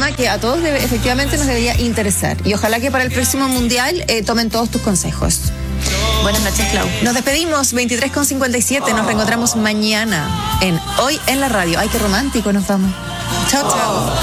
tema que a todos efectivamente nos debería interesar. Y ojalá que para el próximo mundial tomen todos tus consejos. Buenas noches, Clau. Nos despedimos, 23:57. Nos reencontramos mañana en Hoy en la Radio. Ay, qué romántico nos vamos. Chao, chao.